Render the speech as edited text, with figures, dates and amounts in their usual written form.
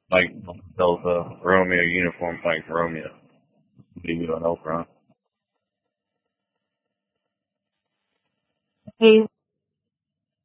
Like Delta Romeo uniform fight Romeo. Maybe you don't know, bro. Hey,